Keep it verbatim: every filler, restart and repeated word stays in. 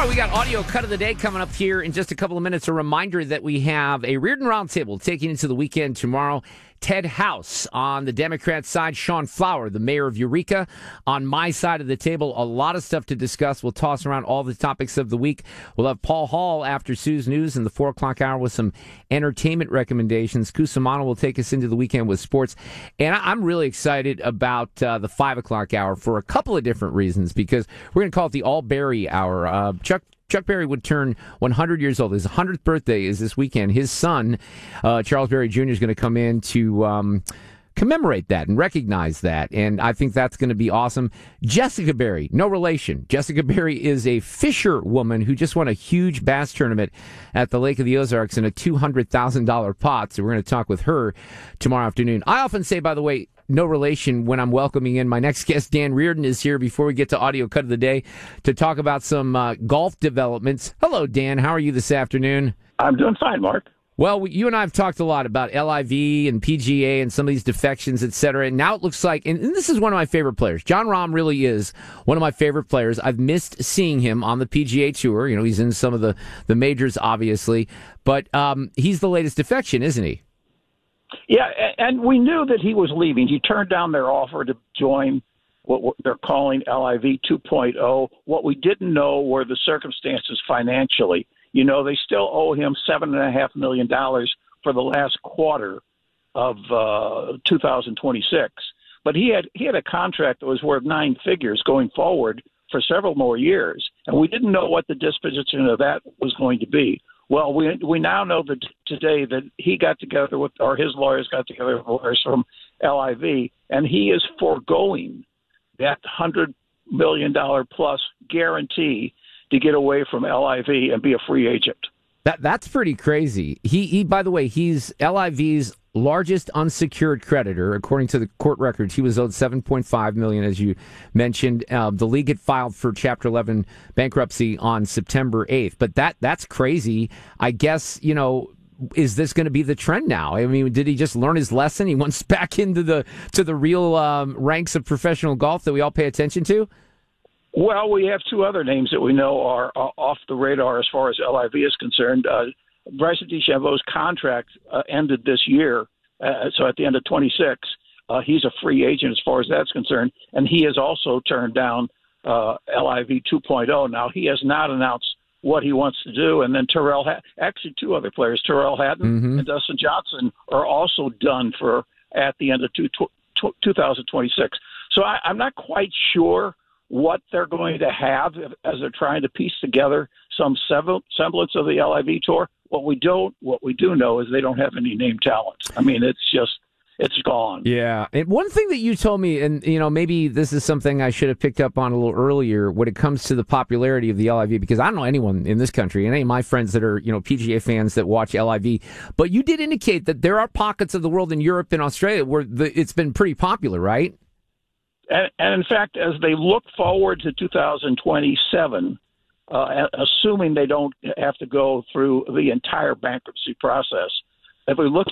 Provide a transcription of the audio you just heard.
All right, we got audio cut of the day coming up here in just a couple of minutes. A reminder that we have a Reardon Roundtable taking into the weekend tomorrow. Ted House on the Democrat side, Sean Flower, the mayor of Eureka, on my side of the table. A lot of stuff to discuss. We'll toss around all the topics of the week. We'll have Paul Hall after Sue's News in the four o'clock hour with some entertainment recommendations. Cusimano will take us into the weekend with sports. And I'm really excited about uh, the five o'clock hour for a couple of different reasons, because we're going to call it the All Berry Hour. Uh, Chuck Chuck Berry would turn one hundred years old. His one hundredth birthday is this weekend. His son, uh, Charles Berry Junior, is going to come in to um, commemorate that and recognize that. And I think that's going to be awesome. Jessica Berry, no relation. Jessica Berry is a fisher woman who just won a huge bass tournament at the Lake of the Ozarks in a two hundred thousand dollars pot. So we're going to talk with her tomorrow afternoon. I often say, by the way, no relation when I'm welcoming in my next guest. Dan Reardon is here before we get to audio cut of the day to talk about some uh, golf developments. Hello, Dan. How are you this afternoon? I'm doing fine, Mark. Well, you and I have talked a lot about L I V and P G A and some of these defections, et cetera. And now it looks like, and this is one of my favorite players. Jon Rahm really is one of my favorite players. I've missed seeing him on the P G A Tour. You know, he's in some of the, the majors, obviously. But um, he's the latest defection, isn't he? Yeah, and we knew that he was leaving. He turned down their offer to join what they're calling L I V two point oh. What we didn't know were the circumstances financially. You know, they still owe him seven point five million dollars for the last quarter of uh, two thousand twenty-six. But he had he had a contract that was worth nine figures going forward for several more years, and we didn't know what the disposition of that was going to be. Well, we we now know that today that he got together with, or his lawyers got together with lawyers from L I V, and he is foregoing that one hundred million dollars plus guarantee to get away from L I V and be a free agent. That that's pretty crazy. He, he by the way, he's L I V's largest unsecured creditor, according to the court records. He was owed seven point five million dollars, as you mentioned. Uh, the league had filed for Chapter eleven bankruptcy on September eighth. But that that's crazy. I guess, you know, is this going to be the trend now? I mean, did he just learn his lesson? He wants back into the to the real um, ranks of professional golf that we all pay attention to? Well, we have two other names that we know are uh, off the radar as far as L I V is concerned. Uh, Bryson DeChambeau's contract uh, ended this year, uh, so at the end of twenty-six, uh, he's a free agent as far as that's concerned, and he has also turned down uh, L I V two point oh. Now, he has not announced what he wants to do, and then Terrell, ha- actually two other players, Terrell Hatton mm-hmm. and Dustin Johnson, are also done for at the end of two, tw- two thousand twenty-six. So I, I'm not quite sure what they're going to have as they're trying to piece together some semblance of the L I V tour. What we don't, what we do know is they don't have any name talent. I mean, it's just, it's gone. Yeah. And one thing that you told me, and, you know, maybe this is something I should have picked up on a little earlier when it comes to the popularity of the L I V, because I don't know anyone in this country and any of my friends that are, you know, P G A fans that watch L I V, but you did indicate that there are pockets of the world in Europe and Australia where the, it's been pretty popular, right? And, and in fact, as they look forward to two thousand twenty-seven, uh, assuming they don't have to go through the entire bankruptcy process, if we look